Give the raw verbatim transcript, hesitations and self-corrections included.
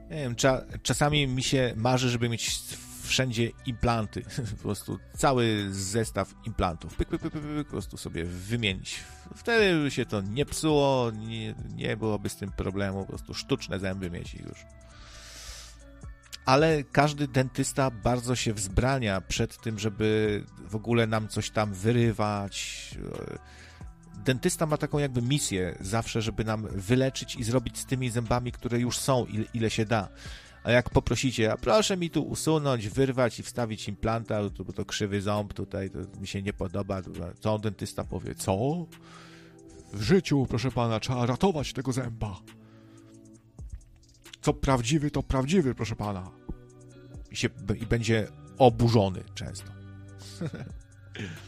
Nie wiem, cza, czasami mi się marzy, żeby mieć wszędzie implanty. Po prostu cały zestaw implantów. Pyk, pyk, pyk, pyk, pyk, po prostu sobie wymienić. Wtedy by się to nie psuło, nie, nie byłoby z tym problemu. Po prostu sztuczne zęby mieć i już. Ale każdy dentysta bardzo się wzbrania przed tym, żeby w ogóle nam coś tam wyrywać. Dentysta ma taką jakby misję zawsze, żeby nam wyleczyć i zrobić z tymi zębami, które już są, ile, ile się da. A jak poprosicie, a proszę mi tu usunąć, wyrwać i wstawić implanta, to, bo to krzywy ząb tutaj, to mi się nie podoba, to, co dentysta powie? Co? W życiu, proszę pana, trzeba ratować tego zęba. Co prawdziwy, to prawdziwy, proszę pana. I, się, i będzie oburzony często.